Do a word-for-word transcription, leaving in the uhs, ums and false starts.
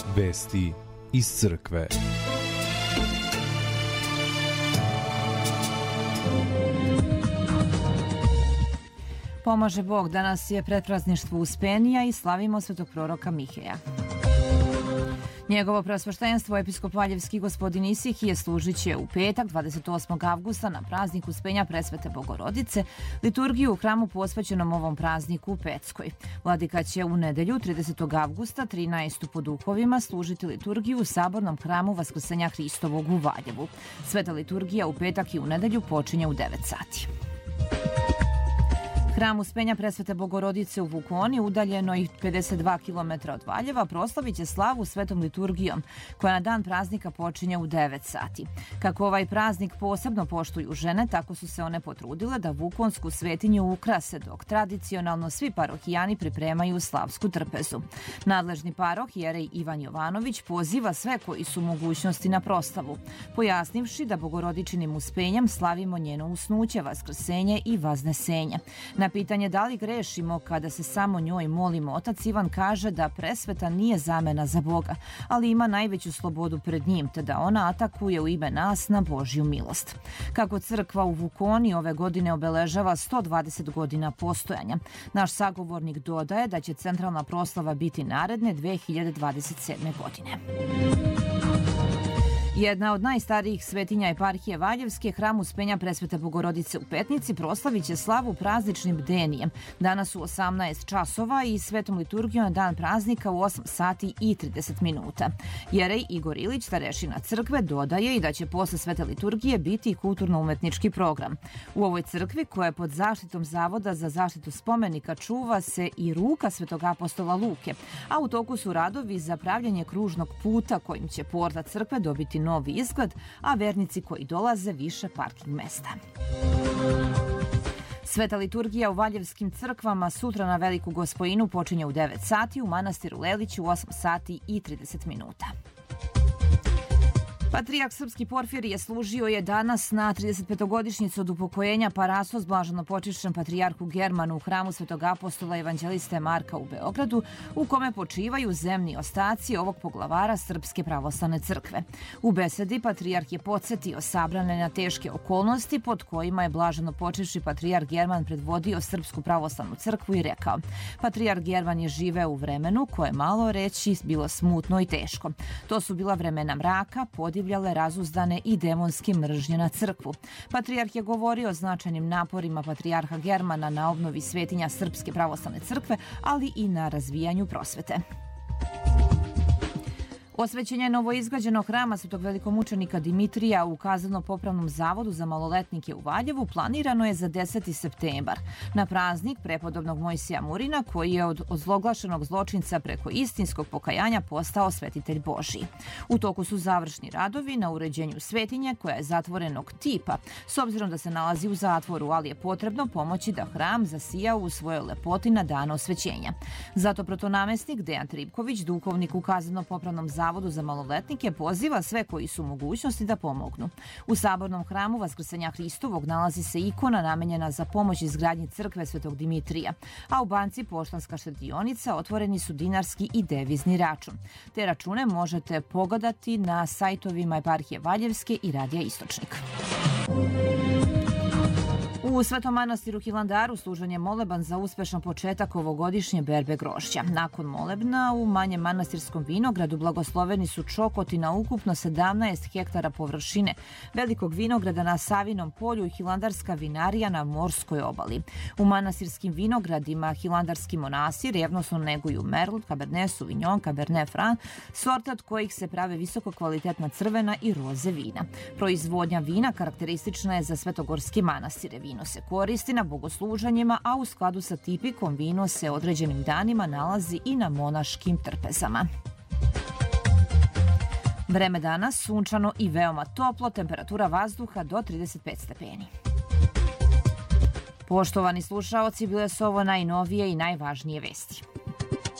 Vesti iz crkve. Pomaže Bog, danas je predprazništvo Uspenija i slavimo svetog proroka Miheja. Njegovo preosveštenstvo, episkop Valjevski gospodin Isihije, služit će u petak, dvadeset osmog avgusta, na praznik Uspenja Presvete Bogorodice, liturgiju u hramu posvećenom ovom prazniku u Peckoj. Vladika će u nedelju, tridesetog avgusta, trinaestog po duhovima, služiti liturgiju u sabornom hramu Vaskrsenja Hristovog u Valjevu. Sveta liturgija u petak i u nedelju počinje u devet sati. Hram Uspenja Presvete Bogorodice u Vukoni, udaljeno i pedeset dva kilometra od Valjeva, proslavit će slavu svetom liturgijom, koja na dan praznika počinje u devet sati. Kako ovaj praznik posebno poštuju žene, tako su se one potrudile da Vukonsku svetinju ukrase, dok tradicionalno svi parohijani pripremaju slavsku trpezu. Nadležni paroh, jerej Ivan Jovanović, poziva sve koji su u mogućnosti na proslavu, pojasnivši da Bogorodičinim uspenjem slavimo njeno usnuće, vaskrsenje i vaznesenje. Na pitanje da li grešimo kada se samo njoj molimo, otac Ivan kaže da presveta nije zamena za Boga, ali ima najveću slobodu pred njim, te da ona atakuje u ime nas na Božju milost. Kako crkva u Vukoni ove godine obeležava sto dvadeset godina postojanja, naš sagovornik dodaje da će centralna proslava biti naredne dve hiljade dvadeset sedme. godine. Jedna od najstarijih svetinja eparhije Valjevske, hram Uspenja Presvete Bogorodice u Petnici, proslavit će slavu prazničnim bdenijem. Danas u osamnaest časova i svetom liturgijom na dan praznika u osam sati i trideset minuta. Jerej Igor Ilić, starešina crkve, dodaje i da će posle svete liturgije biti kulturno-umetnički program. U ovoj crkvi, koja je pod zaštitom Zavoda za zaštitu spomenika, čuva se i ruka svetog apostola Luke, a u toku su radovi za pravljanje kružnog puta kojim će porta crkve dobiti novi izgled, a vernici koji dolaze više parking mesta. Sveta liturgija u Valjevskim crkvama sutra na Veliku Gospojinu počinje u devet sati, u manastiru Lelići u osam sati i trideset minuta. Patrijarh srpski Porfirije služio je danas na tridesetpetogodišnjicu od upokojenja Parasos blaženo počišćen patrijarhu Germanu u hramu svetog apostola evanđeliste Marka u Beogradu, u kome počivaju zemni ostaci ovog poglavara Srpske pravoslavne crkve. U besedi patrijarh je podsjetio sabrane na teške okolnosti pod kojima je blaženo počišći patrijarh German predvodio Srpsku pravoslavnu crkvu i rekao: Patrijarh German je živeo u vremenu koje malo reći bilo smutno i teško. To su bila vremena mraka, podivljale, razuzdane i demonske mržnje na crkvu. Patrijarh je govorio o značajnim naporima patrijarha Germana na obnovi svetinja Srpske pravoslavne crkve, ali i na razvijanju prosvete. Osvećenje novoizgrađenog hrama svetog velikomučenika Dimitrija u kazneno-popravnom zavodu za maloletnike u Valjevu planirano je za deseti septembar, na praznik prepodobnog Mojsija Murina, koji je od ozloglašenog zločinca preko istinskog pokajanja postao svetitelj Božiji. U toku su završni radovi na uređenju svetinje, koja je zatvorenog tipa, s obzirom da se nalazi u zatvoru, ali je potrebno pomoći da hram zasija u svojoj lepoti na dan osvećenja. Zato protonamestnik Dejan Tripković, duhovnik u kazneno-popravnom zavodu Zavodu za maloletnike, poziva sve koji su u mogućnosti da pomognu. U sabornom hramu Vaskrsenja Hristovog nalazi se ikona namenjena za pomoć izgradnji crkve svetog Dimitrija, a u banci Poštanska štedionica otvoreni su dinarski i devizni račun. Te račune možete pogledati na sajtovima eparhije Valjevske i Radija Istočnik. U Svetom manastiru Hilandaru služen je moleban za uspešan početak ovogodišnje berbe grožđa. Nakon molebna u manjem manastirskom vinogradu blagosloveni su čokoti na ukupno sedamnaest hektara površine velikog vinograda na Savinom polju i hilandarska vinarija na morskoj obali. U manastirskim vinogradima hilandarski monasi revnosno neguju Merlot, Cabernet Sauvignon, Cabernet Franc, sorte od kojih se prave visoko kvalitetna crvena i roze vina. Proizvodnja vina karakteristična je za svetogorske manastire. Vino se koristi na bogosluženjima, a u skladu sa tipikom vino se određenim danima nalazi i na monaškim trpezama. Vreme danas sunčano i veoma toplo, temperatura vazduha do trideset pet stepeni. Poštovani slušaoci, bile su ovo najnovije i najvažnije vesti.